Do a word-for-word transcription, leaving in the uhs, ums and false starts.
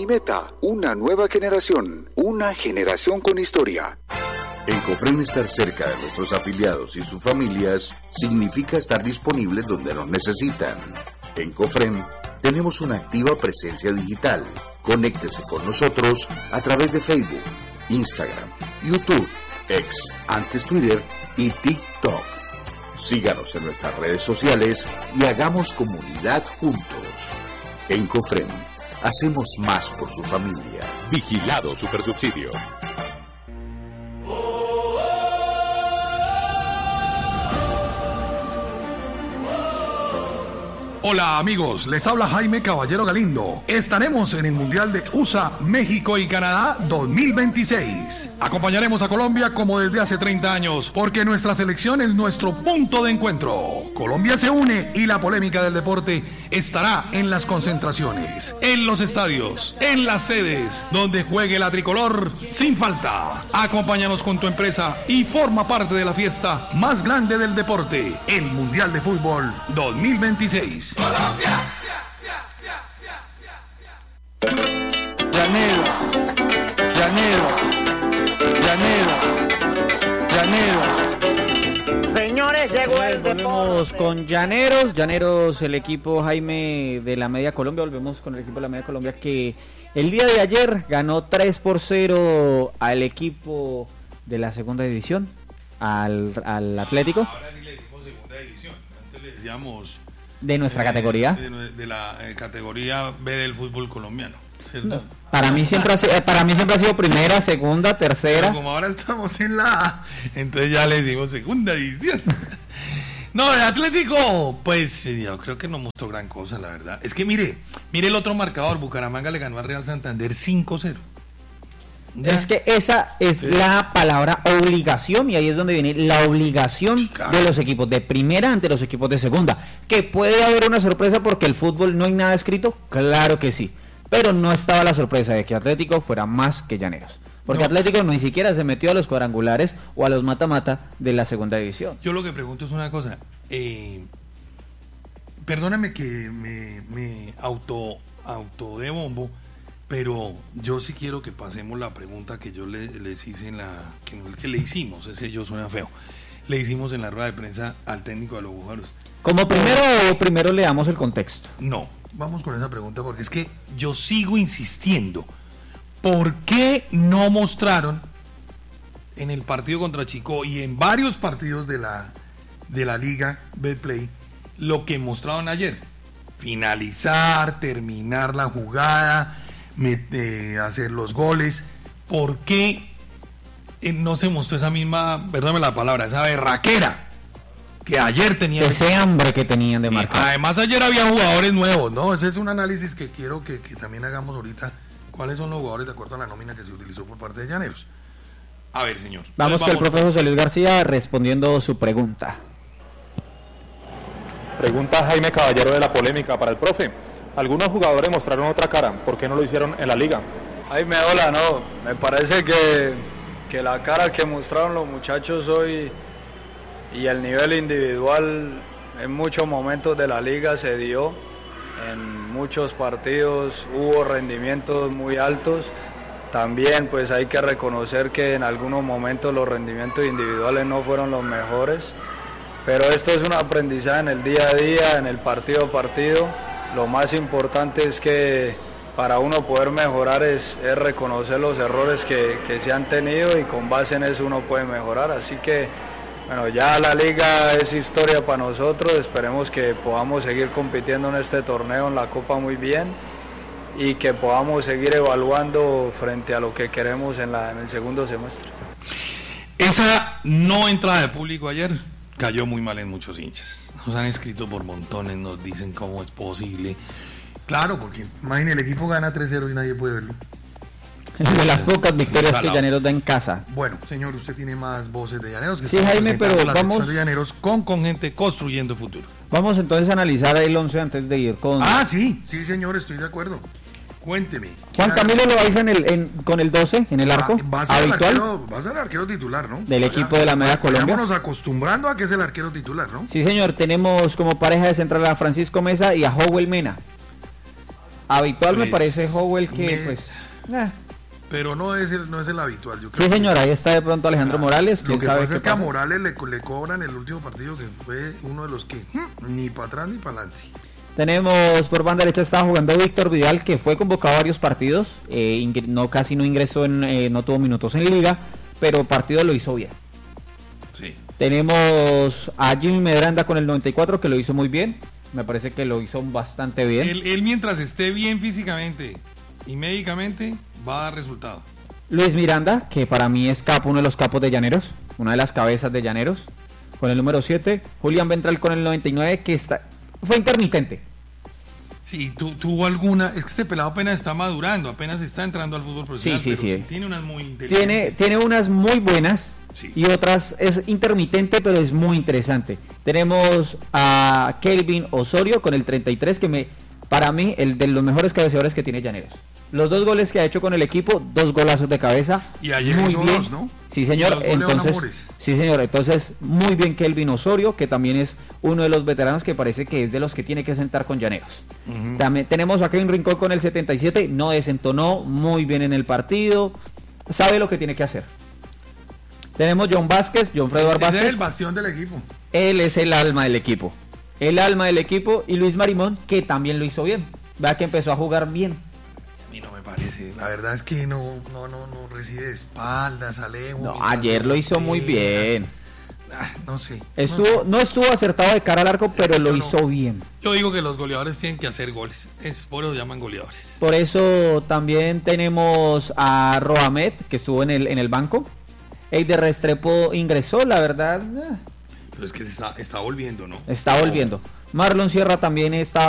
meta, una nueva generación, una generación con historia. En Cofrem estar cerca de nuestros afiliados y sus familias significa estar disponibles donde nos necesitan. En Cofrem tenemos una activa presencia digital. Conéctese con nosotros a través de Facebook, Instagram, YouTube, X, antes Twitter y TikTok. Síganos en nuestras redes sociales y hagamos comunidad juntos. En Cofrem, hacemos más por su familia. Vigilado Supersubsidio. Hola amigos, les habla Jaime Caballero Galindo. Estaremos en el Mundial de U S A, México y Canadá dos mil veintiséis. Acompañaremos a Colombia como desde hace treinta años, porque nuestra selección es nuestro punto de encuentro. Colombia se une y la polémica del deporte estará en las concentraciones, en los estadios, en las sedes, donde juegue la tricolor sin falta. Acompáñanos con tu empresa y forma parte de la fiesta más grande del deporte, el Mundial de Fútbol dos mil veintiséis. Colombia. Llanero, llanero, llanero, llanero. Señores, llegó el deporte. Volvemos con Llaneros, Llaneros, el equipo Jaime de la Media Colombia. Volvemos con el equipo de la Media Colombia que el día de ayer ganó tres por cero al equipo de la segunda división, al, al Atlético. Ahora sí le decimos segunda división, antes le decíamos... De nuestra eh, categoría. De, de la eh, categoría B del fútbol colombiano, ¿cierto? No, para mí siempre ha sido, para mí siempre ha sido primera, segunda, tercera. Pero como ahora estamos en la A, entonces ya le decimos segunda división. No, el Atlético, pues yo creo que no mostró gran cosa, la verdad. Es que mire, mire el otro marcador, Bucaramanga le ganó al Real Santander cinco cero. Ya. Es que esa es sí. la palabra obligación, y ahí es donde viene la obligación claro. de los equipos de primera ante los equipos de segunda. Que puede haber una sorpresa porque el fútbol no hay nada escrito, claro que sí, pero no estaba la sorpresa de que Atlético fuera más que Llaneros, porque no. Atlético ni siquiera se metió a los cuadrangulares o a los mata-mata de la segunda división. Yo lo que pregunto es una cosa, eh, perdóname que me, me auto, auto de bombo, pero yo sí quiero que pasemos la pregunta que yo le, les hice en la que, que le hicimos, ese yo suena feo, le hicimos en la rueda de prensa al técnico de los Búfalos. Como primero primero le damos el contexto. No, vamos con esa pregunta porque es que yo sigo insistiendo. ¿Por qué no mostraron en el partido contra Chico y en varios partidos de la de la Liga Betplay lo que mostraron ayer? Finalizar, terminar la jugada, Mete, hacer los goles. ¿Por qué eh, no se mostró esa misma, perdóname la palabra, esa berraquera que ayer tenían? Ese hambre que tenían de marcar. Además ayer había jugadores nuevos, ¿no? Ese es un análisis que quiero que, que también hagamos ahorita. ¿Cuáles son los jugadores de acuerdo a la nómina que se utilizó por parte de Llaneros? A ver, señor. Vamos con el profe José Luis García respondiendo su pregunta. Pregunta Jaime Caballero de la Polémica para el profe. Algunos jugadores mostraron otra cara, ¿por qué no lo hicieron en la liga? Jaime, hola, no, me parece que, que la cara que mostraron los muchachos hoy y el nivel individual en muchos momentos de la liga se dio, en muchos partidos hubo rendimientos muy altos, también pues hay que reconocer que en algunos momentos los rendimientos individuales no fueron los mejores, pero esto es un aprendizaje en el día a día, en el partido a partido. Lo más importante es que para uno poder mejorar es, es reconocer los errores que, que se han tenido y con base en eso uno puede mejorar. Así que, bueno, ya la liga es historia para nosotros, esperemos que podamos seguir compitiendo en este torneo, en la Copa muy bien y que podamos seguir evaluando frente a lo que queremos en, la, en el segundo semestre. Esa no entrada de público ayer cayó muy mal en muchos hinchas. Nos han escrito por montones, nos dicen cómo es posible. Claro, porque imagínate, el equipo gana tres cero y nadie puede verlo. De las pocas victorias que Llaneros da en casa. Bueno, señor, usted tiene más voces de Llaneros. Que sí, Jaime, pero la vamos... de Llaneros con, con gente construyendo futuro. Vamos entonces a analizar el once antes de ir con... Ah, sí, sí, señor, estoy de acuerdo. Cuénteme. Juan Camilo Loaiza en el, en, con el doce, en el arco, va a ser habitual. El arquero, va a ser el arquero titular, ¿no? Del equipo de la Media Colombia. Estamos acostumbrando a que es el arquero titular, ¿no? Sí, señor, tenemos como pareja de central a Francisco Mesa y a Howell Mena. Habitual Pues, me parece Howell que me- pues... eh. Pero no es el, no es el habitual. Yo creo Sí, que- señor, ahí está de pronto Alejandro Ah, Morales. Lo ¿Quién que sabe pasa qué es que a pasa? Morales le, le cobran el último partido que fue uno de los que hmm, ni para atrás ni para adelante. Tenemos por banda derecha estaba jugando Víctor Vidal, que fue convocado a varios partidos, eh, ingr- no casi no ingresó en, eh, no tuvo minutos en liga, pero partido lo hizo bien. Sí. Tenemos a Jimmy Medranda con el noventa y cuatro, que lo hizo muy bien, me parece que lo hizo bastante bien. Él, él mientras esté bien físicamente y médicamente va a dar resultado. Luis Miranda, que para mí es capo, uno de los capos de Llaneros, una de las cabezas de Llaneros, con el número siete. Julián Ventral con el noventa y nueve, que está, fue intermitente. Sí, tu, tuvo alguna. Es que este pelado apenas está madurando, apenas está entrando al fútbol profesional. Sí, sí, pero sí. Tiene unas muy Tiene, inteligentes. tiene unas muy buenas Sí. y otras es intermitente, pero es muy interesante. Tenemos a Kelvin Osorio con el treinta y tres, que me, para mí, el de los mejores cabeceadores que tiene Llaneros. Los dos goles que ha hecho con el equipo, dos golazos de cabeza. Y ayer muy hizo bien. dos, ¿no? Sí, Y señor. los goles van a Entonces, Mores. sí, señor. Entonces, muy bien Kelvin Osorio, que también es uno de los veteranos que parece que es de los que tiene que sentar con Llaneros. Ujú. También tenemos a Kevin Rincón con el setenta y siete, no desentonó muy bien en el partido, sabe lo que tiene que hacer. Tenemos John Vázquez, John Fredor Ese es Vázquez, el bastión del equipo. él es el alma del equipo, el alma del equipo, y Luis Marimón, que también lo hizo bien, vea que empezó a jugar bien. A mí no me parece. La verdad es que no, no, no, no recibe de espaldas, Alejo. No, mientras ayer lo hizo muy bien, Ah, no sé. estuvo, no estuvo acertado de cara al arco, pero lo Yo no. hizo bien. Yo digo que los goleadores tienen que hacer goles. Es por eso llaman goleadores. Por eso también tenemos a Roamet, que estuvo en el, en el banco. Eider Restrepo ingresó, la verdad, eh, Pero es que se está, está volviendo, ¿no? está volviendo. Marlon Sierra también está